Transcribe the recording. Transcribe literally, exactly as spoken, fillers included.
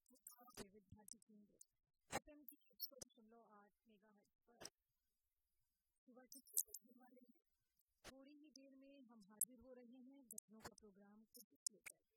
विविध भारती केंद्र एफएम की एक सौ दशमलव आठ मेगाहर्ट्ज पर सुबह के होने वाले हैं। थोड़ी ही देर में हम हाजिर हो रहे हैं गजलों का प्रोग्राम को लेकर।